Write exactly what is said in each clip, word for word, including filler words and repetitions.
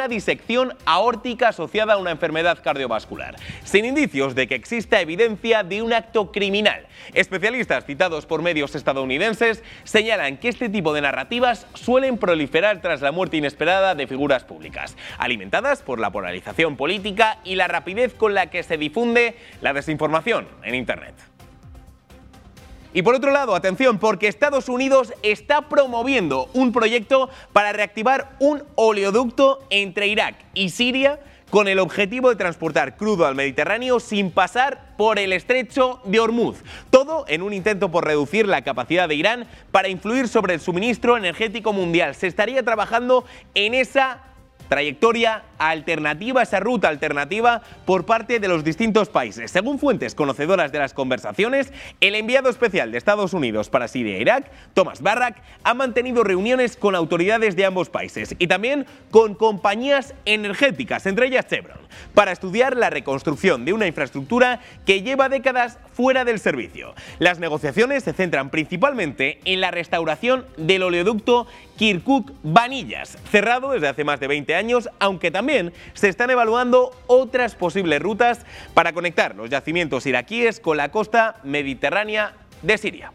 una disección aórtica asociada a una enfermedad cardiovascular, sin indicios de que exista evidencia de un acto criminal. Especialistas citados por medios estadounidenses señalan que este tipo de narrativas suelen proliferar tras la muerte inesperada de figuras públicas, alimentadas por la polarización política y la rapidez con la que se difunde la desinformación en Internet. Y por otro lado, atención, porque Estados Unidos está promoviendo un proyecto para reactivar un oleoducto entre Irak y Siria con el objetivo de transportar crudo al Mediterráneo sin pasar por el estrecho de Hormuz. Todo en un intento por reducir la capacidad de Irán para influir sobre el suministro energético mundial. Se estaría trabajando en esa trayectoria alternativa, esa ruta alternativa por parte de los distintos países. Según fuentes conocedoras de las conversaciones, el enviado especial de Estados Unidos para Siria e Irak, Thomas Barrack, ha mantenido reuniones con autoridades de ambos países y también con compañías energéticas, entre ellas Chevron, para estudiar la reconstrucción de una infraestructura que lleva décadas fuera del servicio. Las negociaciones se centran principalmente en la restauración del oleoducto Kirkuk-Vanillas, cerrado desde hace más de veinte años, aunque también se están evaluando otras posibles rutas para conectar los yacimientos iraquíes con la costa mediterránea de Siria.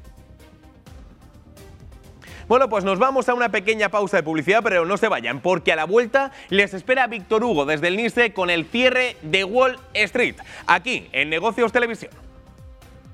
Bueno, pues nos vamos a una pequeña pausa de publicidad, pero no se vayan, porque a la vuelta les espera Víctor Hugo desde el NISE con el cierre de Wall Street, aquí en Negocios Televisión.